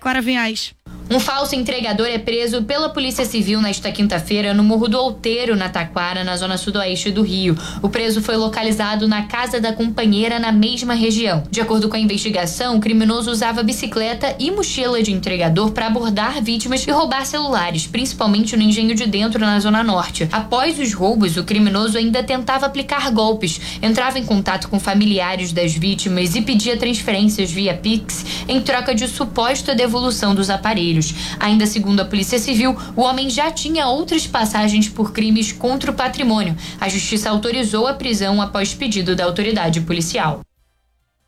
Clara Vinhais. Um falso entregador é preso pela Polícia Civil nesta quinta-feira no Morro do Outeiro, na Taquara, na zona sudoeste do Rio. O preso foi localizado na casa da companheira na mesma região. De acordo com a investigação, o criminoso usava bicicleta e mochila de entregador para abordar vítimas e roubar celulares, principalmente no Engenho de Dentro, na zona norte. Após os roubos, o criminoso ainda tentava aplicar golpes, entrava em contato com familiares das vítimas e pedia transferências via Pix em troca de suposta devolução dos aparelhos. Ainda segundo a Polícia Civil, o homem já tinha outras passagens por crimes contra o patrimônio. A Justiça autorizou a prisão após pedido da autoridade policial.